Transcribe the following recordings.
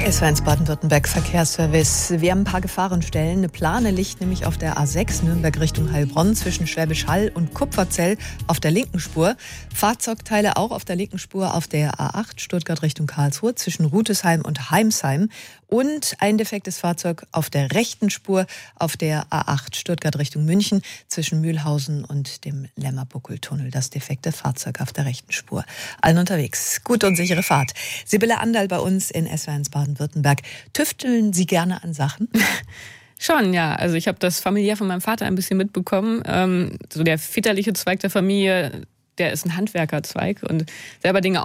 SW1 Baden-Württemberg Verkehrsservice. Wir haben ein paar Gefahrenstellen. Eine Plane liegt nämlich auf der A6 Nürnberg Richtung Heilbronn zwischen Schwäbisch Hall und Kupferzell auf der linken Spur. Fahrzeugteile auch auf der linken Spur auf der A8 Stuttgart Richtung Karlsruhe zwischen Rutesheim und Heimsheim. Und ein defektes Fahrzeug auf der rechten Spur auf der A8 Stuttgart Richtung München zwischen Mühlhausen und dem Lämmerbuckeltunnel. Das defekte Fahrzeug auf der rechten Spur. Allen unterwegs. Gute und sichere Fahrt. Sibylle Anderl bei uns in SW1 Baden-Württemberg. Tüfteln Sie gerne an Sachen? Schon, ja. Also ich habe das familiär von meinem Vater ein bisschen mitbekommen. So der väterliche Zweig der Familie, der ist ein Handwerkerzweig, und selber Dinge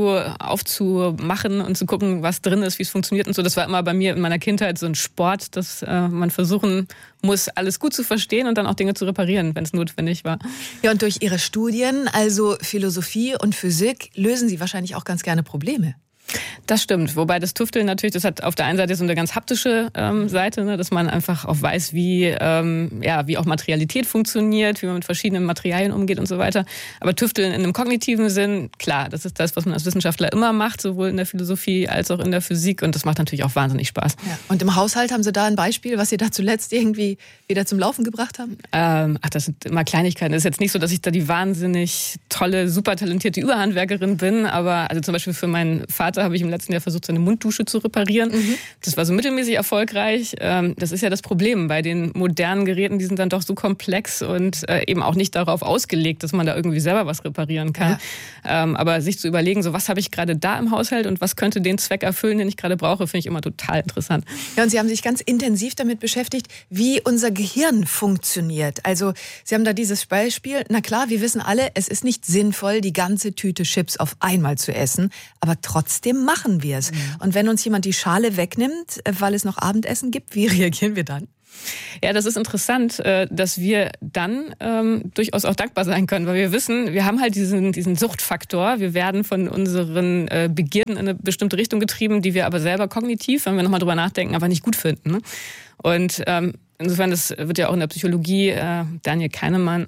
aufzumachen und zu gucken, was drin ist, wie es funktioniert und so. Das war immer bei mir in meiner Kindheit so ein Sport, dass man versuchen muss, alles gut zu verstehen und dann auch Dinge zu reparieren, wenn es notwendig war. Ja, und durch Ihre Studien, also Philosophie und Physik, lösen Sie wahrscheinlich auch ganz gerne Probleme. Das stimmt, wobei das Tüfteln natürlich, das hat auf der einen Seite so eine ganz haptische Seite, ne, dass man einfach auch weiß, wie auch Materialität funktioniert, wie man mit verschiedenen Materialien umgeht und so weiter. Aber Tüfteln in einem kognitiven Sinn, klar, das ist das, was man als Wissenschaftler immer macht, sowohl in der Philosophie als auch in der Physik, und das macht natürlich auch wahnsinnig Spaß. Ja. Und im Haushalt haben Sie da ein Beispiel, was Sie da zuletzt irgendwie wieder zum Laufen gebracht haben? Das sind immer Kleinigkeiten. Es ist jetzt nicht so, dass ich da die wahnsinnig tolle, super talentierte Überhandwerkerin bin, aber also zum Beispiel für meinen Vater habe ich im letzten Jahr versucht, seine Munddusche zu reparieren. Das war so mittelmäßig erfolgreich. Das ist ja das Problem bei den modernen Geräten, die sind dann doch so komplex und eben auch nicht darauf ausgelegt, dass man da irgendwie selber was reparieren kann. Ja. Aber sich zu überlegen, so was habe ich gerade da im Haushalt und was könnte den Zweck erfüllen, den ich gerade brauche, finde ich immer total interessant. Ja, und Sie haben sich ganz intensiv damit beschäftigt, wie unser Gehirn funktioniert. Also Sie haben da dieses Beispiel, na klar, wir wissen alle, es ist nicht sinnvoll, die ganze Tüte Chips auf einmal zu essen, aber trotzdem machen wir es. Und wenn uns jemand die Schale wegnimmt, weil es noch Abendessen gibt, wie reagieren wir dann? Ja, das ist interessant, dass wir dann durchaus auch dankbar sein können, weil wir wissen, wir haben halt diesen Suchtfaktor. Wir werden von unseren Begierden in eine bestimmte Richtung getrieben, die wir aber selber kognitiv, wenn wir nochmal drüber nachdenken, einfach nicht gut finden. Ne? Und insofern, das wird ja auch in der Psychologie, Daniel Kahnemann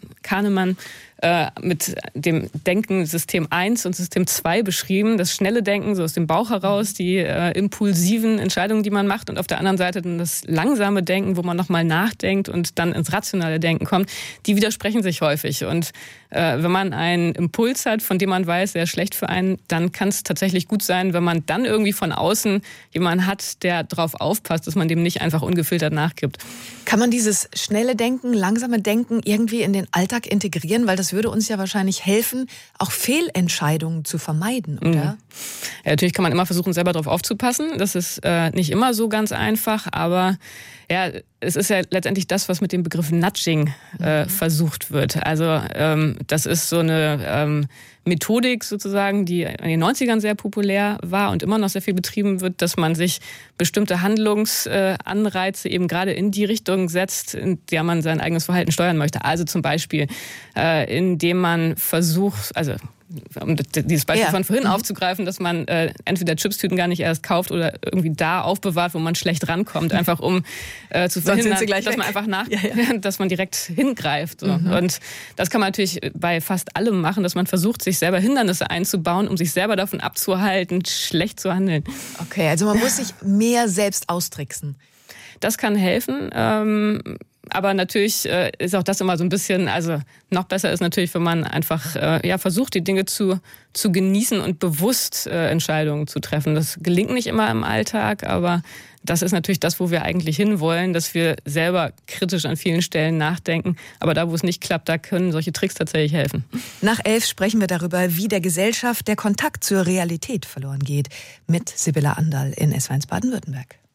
mit dem Denken System 1 und System 2 beschrieben. Das schnelle Denken, so aus dem Bauch heraus, die impulsiven Entscheidungen, die man macht, und auf der anderen Seite dann das langsame Denken, wo man nochmal nachdenkt und dann ins rationale Denken kommt, die widersprechen sich häufig. Und wenn man einen Impuls hat, von dem man weiß, der ist schlecht für einen, dann kann es tatsächlich gut sein, wenn man dann irgendwie von außen jemanden hat, der darauf aufpasst, dass man dem nicht einfach ungefiltert nachgibt. Kann man dieses schnelle Denken, langsame Denken irgendwie in den Alltag integrieren? Weil das würde uns ja wahrscheinlich helfen, auch Fehlentscheidungen zu vermeiden, oder? Ja, natürlich kann man immer versuchen, selber darauf aufzupassen. Das ist nicht immer so ganz einfach, aber ja, es ist ja letztendlich das, was mit dem Begriff Nudging versucht wird. Also das ist so eine Methodik sozusagen, die in den 90ern sehr populär war und immer noch sehr viel betrieben wird, dass man sich bestimmte Handlungsanreize eben gerade in die Richtung setzt, in der man sein eigenes Verhalten steuern möchte. Also zum Beispiel, indem man versucht, also um dieses Beispiel von vorhin aufzugreifen, dass man entweder Chipstüten gar nicht erst kauft oder irgendwie da aufbewahrt, wo man schlecht rankommt, einfach um zu verhindern, dass man einfach dass man direkt hingreift. So. Und das kann man natürlich bei fast allem machen, dass man versucht, sich selber Hindernisse einzubauen, um sich selber davon abzuhalten, schlecht zu handeln. Okay, also man muss sich mehr selbst austricksen. Das kann helfen. Aber natürlich ist auch das immer so ein bisschen, also noch besser ist natürlich, wenn man einfach versucht, die Dinge zu genießen und bewusst Entscheidungen zu treffen. Das gelingt nicht immer im Alltag, aber das ist natürlich das, wo wir eigentlich hinwollen, dass wir selber kritisch an vielen Stellen nachdenken. Aber da, wo es nicht klappt, da können solche Tricks tatsächlich helfen. Nach 11 sprechen wir darüber, wie der Gesellschaft der Kontakt zur Realität verloren geht. Mit Sibylle Anderl in SW1 Baden-Württemberg.